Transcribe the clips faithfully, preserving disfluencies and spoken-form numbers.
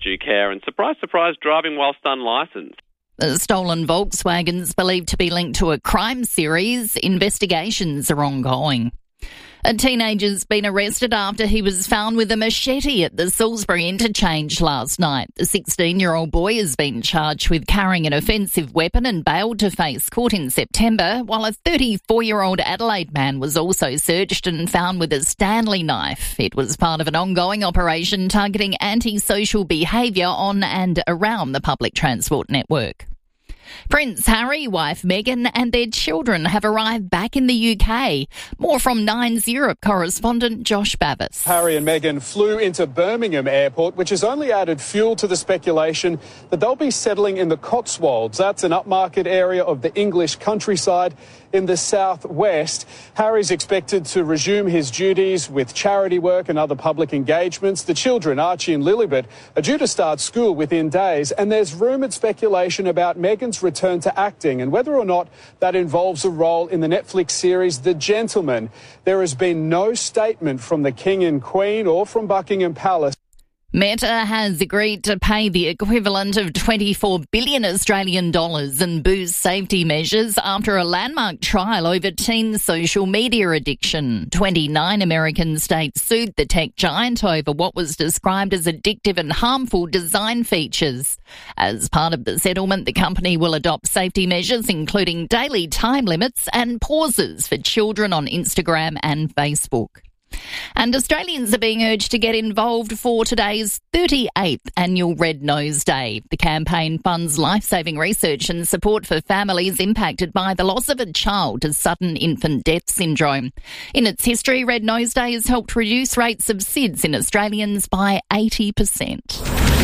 due care and, surprise, surprise, driving whilst unlicensed. The stolen Volkswagen's believed to be linked to a crime series. Investigations are ongoing. A teenager's been arrested after he was found with a machete at the Salisbury interchange last night. The sixteen-year-old boy has been charged with carrying an offensive weapon and bailed to face court in September, while a thirty-four-year-old Adelaide man was also searched and found with a Stanley knife. It was part of an ongoing operation targeting antisocial behaviour on and around the public transport network. Prince Harry, wife Meghan and their children have arrived back in the U K. More from Nine's Europe correspondent Josh Bavis. Harry and Meghan flew into Birmingham Airport, which has only added fuel to the speculation that they'll be settling in the Cotswolds. That's an upmarket area of the English countryside in the southwest. Harry's expected to resume his duties with charity work and other public engagements. The children, Archie and Lilibet, are due to start school within days, and there's rumoured speculation about Meghan's return to acting and whether or not that involves a role in the Netflix series The Gentleman. There has been no statement from the King and Queen or from Buckingham Palace. Meta has agreed to pay the equivalent of twenty-four billion Australian dollars and boost safety measures after a landmark trial over teen social media addiction. twenty-nine American states sued the tech giant over what was described as addictive and harmful design features. As part of the settlement, the company will adopt safety measures including daily time limits and pauses for children on Instagram and Facebook. And Australians are being urged to get involved for today's thirty-eighth annual Red Nose Day. The campaign funds life-saving research and support for families impacted by the loss of a child to sudden infant death syndrome. In its history, Red Nose Day has helped reduce rates of S I D S in Australians by eighty percent.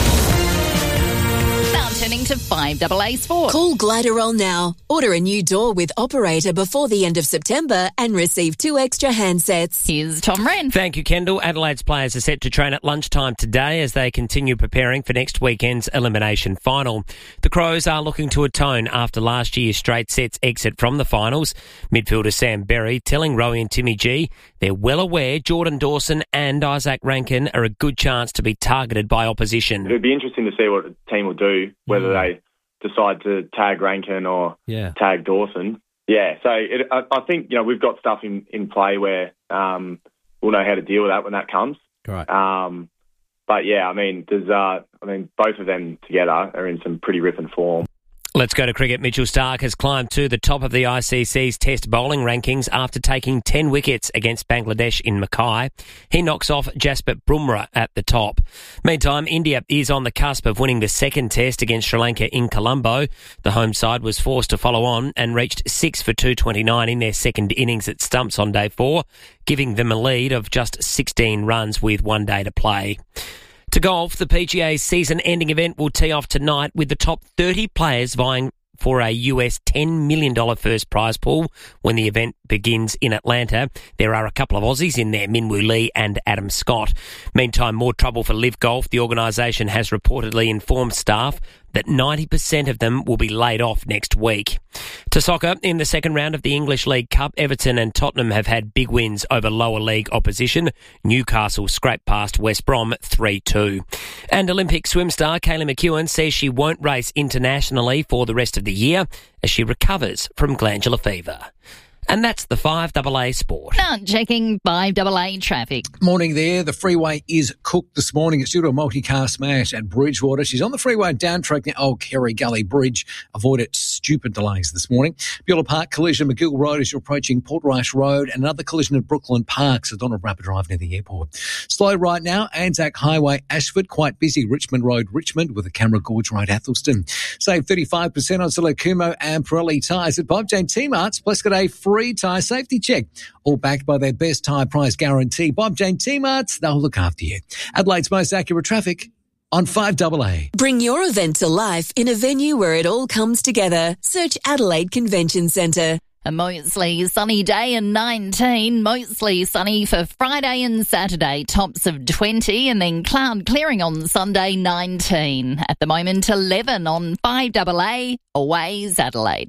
Now turning to five A A Sport. Call Gliderol now. Order a new door with Operator before the end of September and receive two extra handsets. Here's Tom Wren. Thank you, Kendall. Adelaide's players are set to train at lunchtime today as they continue preparing for next weekend's elimination final. The Crows are looking to atone after last year's straight sets exit from the finals. Midfielder Sam Berry telling Rowie and Timmy G they're well aware Jordan Dawson and Isaac Rankin are a good chance to be targeted by opposition. It'd be interesting to see what the team will do, whether mm. they decide to tag Rankin or yeah. tag Dawson. Yeah, so it, I, I think, you know, we've got stuff in, in play where um, we'll know how to deal with that when that comes. Right. Um, but, yeah, I mean, there's, uh, I mean, both of them together are in some pretty ripping form. Let's go to cricket. Mitchell Starc has climbed to the top of the I C C's Test bowling rankings after taking ten wickets against Bangladesh in Mackay. He knocks off Jasprit Bumrah at the top. Meantime, India is on the cusp of winning the second Test against Sri Lanka in Colombo. The home side was forced to follow on and reached six for two twenty-nine in their second innings at stumps on day four, giving them a lead of just sixteen runs with one day to play. To golf, the P G A's season-ending event will tee off tonight with the top thirty players vying for a U S ten million dollars first prize pool when the event begins in Atlanta. There are a couple of Aussies in there, Minwoo Lee and Adam Scott. Meantime, more trouble for Live Golf. The organisation has reportedly informed staff that ninety percent of them will be laid off next week. To soccer, in the second round of the English League Cup, Everton and Tottenham have had big wins over lower league opposition. Newcastle scraped past West Brom three two. And Olympic swim star Kaylee McEwen says she won't race internationally for the rest of the year as she recovers from glandular fever. And that's the five A A Sport. Now checking five A A traffic. Morning there. The freeway is cooked this morning. It's due to a multi-car smash at Bridgewater. She's on the freeway down track near Old Kerry Gully Bridge. Avoided stupid delays this morning. Beulah Park collision, McGill Road as you're approaching Portrush Road, and another collision at Brooklyn Park, so Donald Rapper Drive near the airport. Slow right now, Anzac Highway, Ashford, quite busy. Richmond Road, Richmond, with a Camera Gorge Road, Athelston. Save thirty-five percent on Silokumo and Pirelli tyres at Bob Jane T-Mart's. Plus get a free tyre safety check, all backed by their best tyre price guarantee. Bob Jane T-Mart's, they'll look after you. Adelaide's most accurate traffic on five A A. Bring your event to life in a venue where it all comes together. Search Adelaide Convention Centre. A mostly sunny day and nineteen, mostly sunny for Friday and Saturday, tops of twenty, and then cloud clearing on Sunday, nineteen. At the moment, eleven on five A A, Always Adelaide.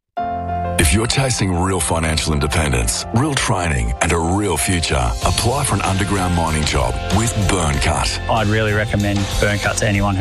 If you're chasing real financial independence, real training and a real future, apply for an underground mining job with Burncut. I'd really recommend Burncut to anyone